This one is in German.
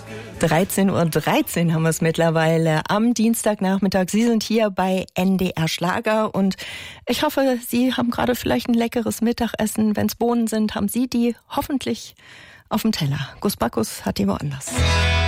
13:13 Uhr haben wir es mittlerweile am Dienstagnachmittag. Sie sind hier bei NDR Schlager und ich hoffe, Sie haben gerade vielleicht ein leckeres Mittagessen. Wenn es Bohnen sind, haben Sie die hoffentlich auf dem Teller. Gus Bacchus hat die woanders.